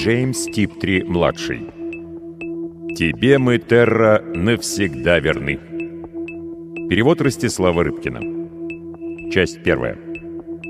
Джеймс Типтри-младший. «Тебе мы, Терра, навсегда верны». Перевод Ростислава Рыбкина. Часть первая.